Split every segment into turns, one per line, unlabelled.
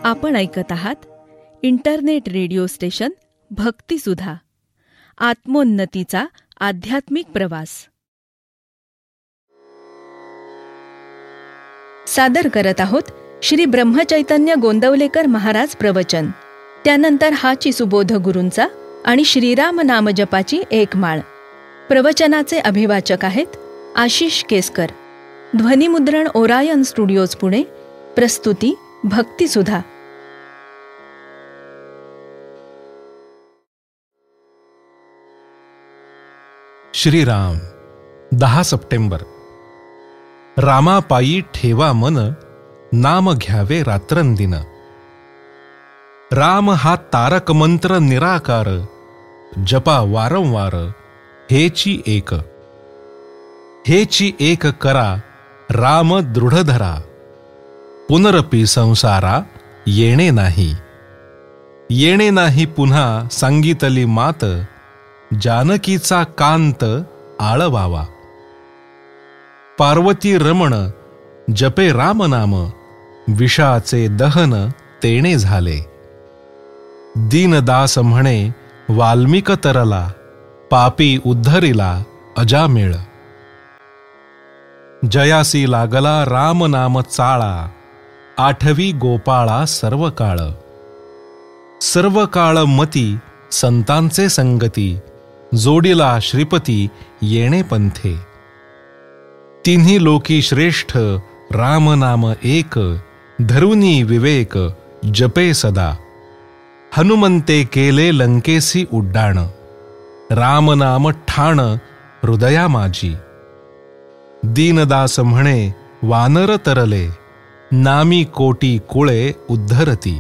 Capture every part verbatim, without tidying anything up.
आपण ऐकत आहात इंटरनेट रेडिओ स्टेशन भक्तिसुधा, आत्मोन्नतीचा आध्यात्मिक प्रवास. सादर करत आहोत श्री ब्रह्मचैतन्य गोंदवलेकर महाराज प्रवचन. त्यानंतर हाची सुबोध गुरूंचा आणि श्रीराम नामजपाची एक माळ. प्रवचनाचे अभिवाचक आहेत आशिष केसकर. ध्वनिमुद्रण ओरायन स्टुडिओज पुणे. प्रस्तुती भक्तिसुधा.
श्रीराम. दहा सप्टेंबर. रामापायी ठेवा मन, नाम घ्यावे रात्रंदिन. राम हा तारक मंत्र निराकार, जपा वारंवार हेची एक. हेची एक करा राम दृढ धरा, पुनरपी संसारा येणे नाही. येणे नाही पुन्हा सांगितली मात, जानकीचा कांत आळवावा. पार्वती रमण जपे राम नाम, विषाचे दहन तेणे झाले. दीनदास म्हणे वाल्मिक तरला, पापी उद्धरिला अजामेळ. जयासी लागला राम नाम चाळा, आठवी गोपाळा सर्व काळ. सर्व काळ मती संतांचे संगती, जोडीला श्रीपती येणे पंथे. तिन्ही लोकी श्रेष्ठ राम नाम एक, धरुनी विवेक जपे सदा. हनुमंते केले लंकेसी उड्डाण, राम नाम ठाण हृदया माझी. दीनदास म्हणे वानर तरले, नामी कोटी कुळे उद्धरती.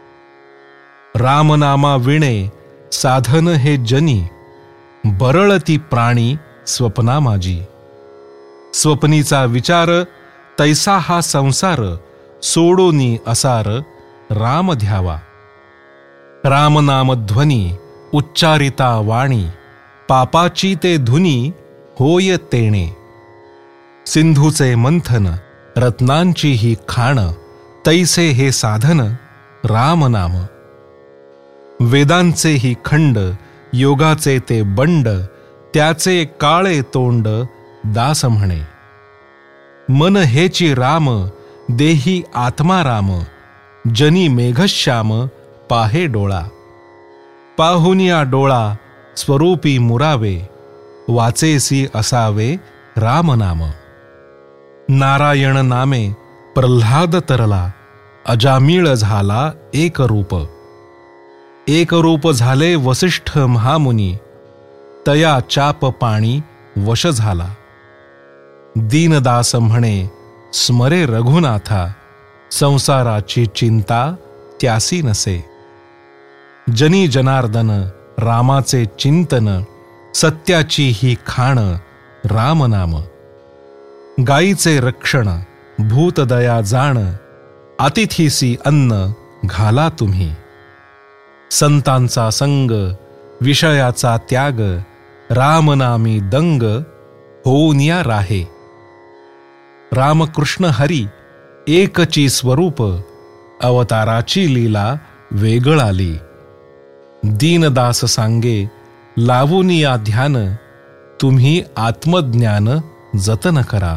रामनामा विणे साधन हे जनी, बरळती प्राणी स्वप्ना माझी. स्वप्नीचा विचार तैसा हा संसार, सोडोनी असार राम ध्यावा. रामनाम ध्वनी उच्चारिता वाणी, पापाची ते धुनी होय तेणे. सिंधूचे मंथन रत्नांची ही खाण, तैसे हे साधन रामनाम. वेदांचे ही खंड, योगाचे ते बंड, त्याचे काळे तोंड दास म्हणे. मन हेची राम देही आत्मा राम, जनी मेघश्याम पाहे डोळा. पाहुनिया डोळा स्वरूपी मुरावे, वाचेसी असावे रामनाम. नारायण नामे प्रल्हाद तरला, अजामिळ झाला एक रूप. एक रूप झाले वसिष्ठ महामुनी, तया चाप पाणी वश झाला. दीनदास म्हणे स्मरे रघुनाथा, संसाराची चिंता त्यासी नसे. जनी जनार्दन रामाचे चिंतन, सत्याची ही खाण रामनाम. गाईचे रक्षण भूतदया जाण, अतिथीसी अन्न घाला तुम्ही. संतांचा संग विषयाचा त्याग, रामनामी दंग होऊनिया राहे. रामकृष्ण हरी एकची स्वरूप, अवताराची लीला वेगळाली. दीनदास सांगे लावूनिया ध्यान, तुम्ही आत्मज्ञान जतन करा.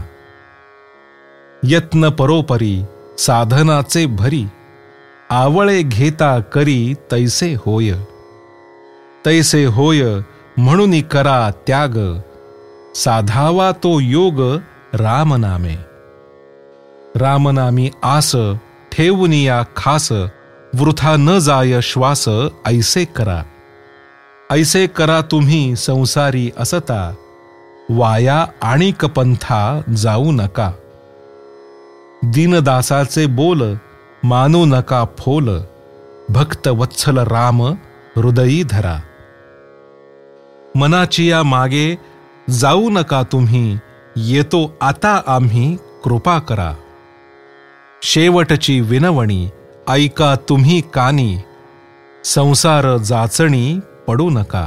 यत्न परोपरी साधनाचे भरी, आवळे घेता करी तैसे होय. तैसे होय म्हणून करा त्याग, साधावा तो योग रामनामे. रामनामी आस ठेवूनिया खास, वृथा न जाय श्वास ऐसे करा. ऐसे करा तुम्ही संसारी असता, वाया आणिक पंथा जाऊ नका. दीनदासाचे बोल मानू नका फोल, भक्त वत्सल राम हृदयी धरा. मनाची या मागे जाऊ नका तुम्ही, येतो आता आम्ही कृपा करा. शेवटची विनवणी ऐका तुम्ही कानी, संसार जाचणी पडू नका.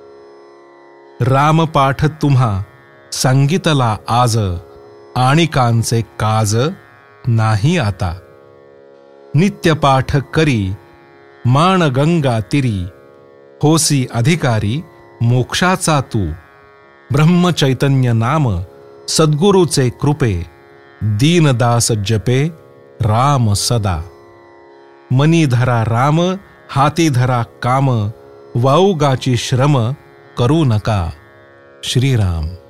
रामपाठ तुम्हा सांगितला आज, आणिकांचे काज नाही आता. नित्यपाठ करी मान गंगा तिरी, होसी अधिकारी मोक्षाचा तू. ब्रह्मचैतन्य नाम सद्गुरूचे कृपे, दीनदास जपे राम सदा. मनी धरा राम, हाती धरा काम, वाऊगाची श्रम करू नका. श्रीराम.